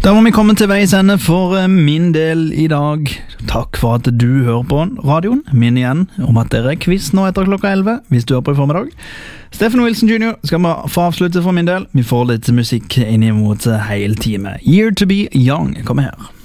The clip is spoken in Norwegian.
Da må vi komme til veis ende for min del I dag. Takk for at du hører på radioen. Minn igjen om at det quiz nå etter klokka 11, hvis du hører på I formiddag. Stephen Wilson Jr. skal vi få avslutte for min del. Vi får litt musikk inn mot hele time. Year to be young kommer her.